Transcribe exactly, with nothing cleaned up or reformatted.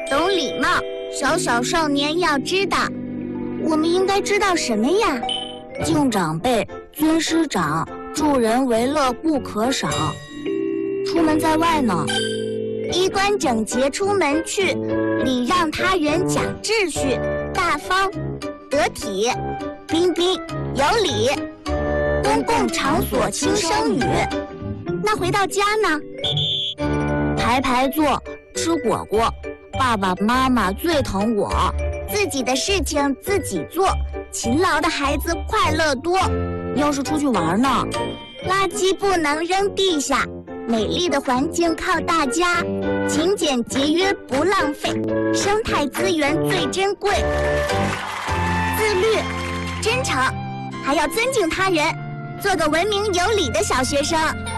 懂礼貌，小小少年要知道。我们应该知道什么呀？ 敬长辈，尊师长，助人为乐不可少。出门在外呢， 衣冠整洁出门去，礼让他人讲秩序，大方得体，彬彬有礼。公共场所轻声语。那回到家呢？ 排排坐，吃果果。爸爸妈妈最疼我。 自己的事情自己做，勤劳的孩子快乐多。 要是出去玩呢？ 垃圾不能扔地下，美丽的环境靠大家，勤俭节约不浪费，生态资源最珍贵。自律、真诚，还要尊敬他人，做个文明有礼的小学生。